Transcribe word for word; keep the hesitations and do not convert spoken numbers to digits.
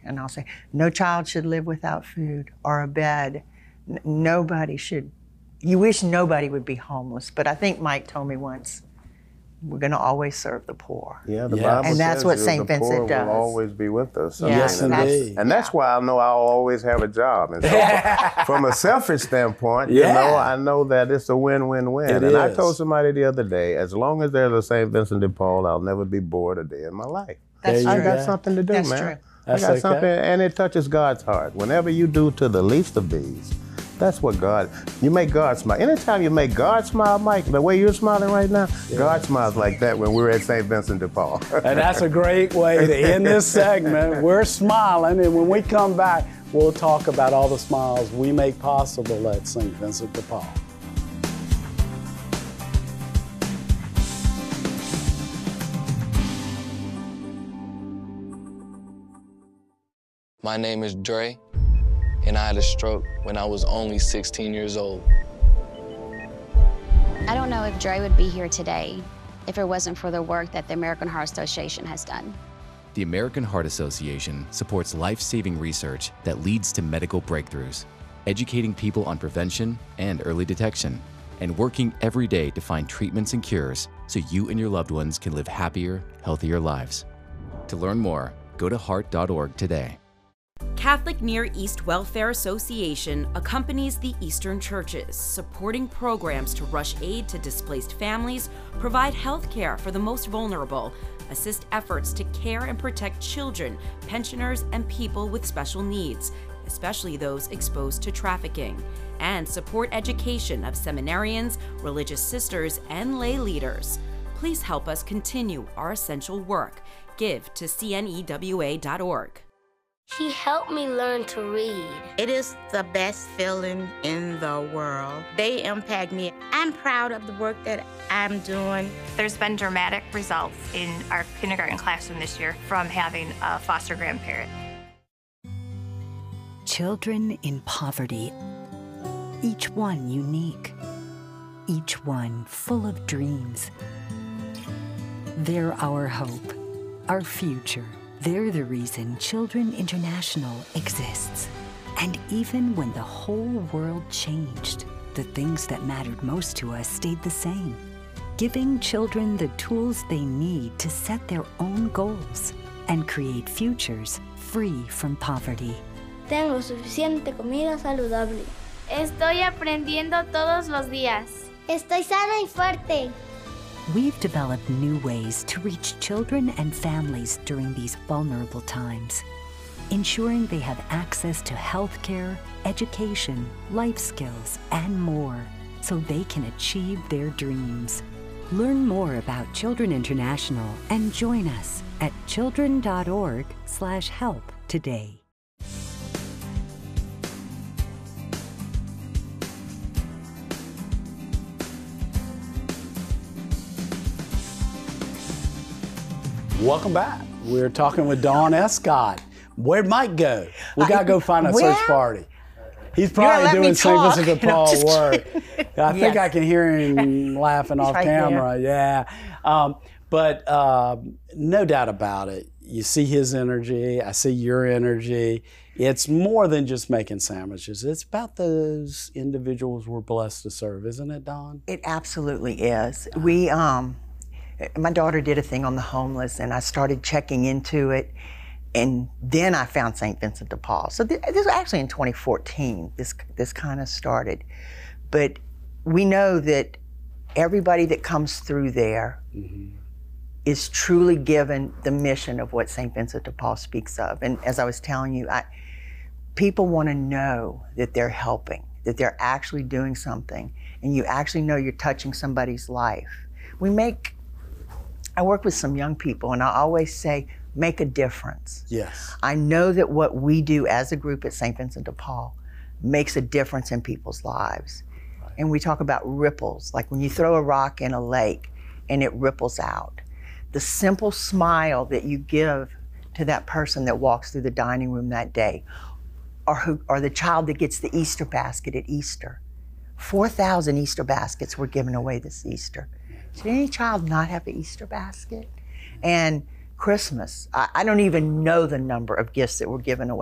and I'll say, no child should live without food or a bed. N nobody should, you wish nobody would be homeless, but I think Mike told me once, we're going to always serve the poor. Yeah, the yes. Bible and that's says what the Saint poor Vincent does. will always be with us. Yeah, yes, and indeed. That's, and that's why I know I'll always have a job. And so Yeah. from a selfish standpoint, Yeah. you know, I know that it's a win-win-win. It And I is. told somebody the other day, as long as there's a Saint Vincent de Paul, I'll never be bored a day in my life. That's There I you got go. something to do, That's man. true. That's I got okay. something, and it touches God's heart. Whenever you do to the least of these, that's what God, you make God smile. Anytime you make God smile, Mike, the way you're smiling right now, yeah. God smiles like that when we were at Saint Vincent de Paul. And that's a great way to end this segment. We're smiling, and when we come back, we'll talk about all the smiles we make possible at Saint Vincent de Paul. My name is Dre, and I had a stroke when I was only sixteen years old. I don't know if Dre would be here today if it wasn't for the work that the American Heart Association has done. The American Heart Association supports life-saving research that leads to medical breakthroughs, educating people on prevention and early detection, and working every day to find treatments and cures so you and your loved ones can live happier, healthier lives. To learn more, go to heart dot org today. Catholic Near East Welfare Association accompanies the Eastern churches, supporting programs to rush aid to displaced families, provide health care for the most vulnerable, assist efforts to care and protect children, pensioners, and people with special needs, especially those exposed to trafficking, and support education of seminarians, religious sisters, and lay leaders. Please help us continue our essential work. Give to C N E W A dot org. He helped me learn to read. It is the best feeling in the world. They impact me. I'm proud of the work that I'm doing. There's been dramatic results in our kindergarten classroom this year from having a foster grandparent. Children in poverty, each one unique, each one full of dreams. They're our hope, our future. They're the reason Children International exists. And even when the whole world changed, the things that mattered most to us stayed the same. Giving children the tools they need to set their own goals and create futures free from poverty. Tengo suficiente comida saludable. Estoy aprendiendo todos los días. Estoy sana y fuerte. We've developed new ways to reach children and families during these vulnerable times, ensuring they have access to health care, education, life skills, and more, so they can achieve their dreams. Learn more about Children International and join us at children dot org slash help today. Welcome back. We're talking with Dawn Escott. Where'd Mike go? We gotta go find a well, search party. He's probably doing Saint Vincent de Paul work. I think Yes. I can hear him laughing off right camera. Yeah, um, but uh, no doubt about it. You see his energy. I see your energy. It's more than just making sandwiches. It's about those individuals we're blessed to serve, isn't it, Dawn? It absolutely is. We, um, my daughter did a thing on the homeless, and I started checking into it, and then I found Saint Vincent de Paul. So th this was actually in twenty fourteen, this, this kind of started. But we know that everybody that comes through there mm-hmm. is truly given the mission of what Saint Vincent de Paul speaks of. And as I was telling you, I, people want to know that they're helping, that they're actually doing something, and you actually know you're touching somebody's life. We make, I work with some young people, and I always say, make a difference. Yes. I know that what we do as a group at Saint Vincent de Paul makes a difference in people's lives. Right. And we talk about ripples, like when you throw a rock in a lake and it ripples out. The simple smile that you give to that person that walks through the dining room that day, or, who, or the child that gets the Easter basket at Easter. four thousand Easter baskets were given away this Easter. Did any child not have an Easter basket? And Christmas. I, I don't even know the number of gifts that were given away.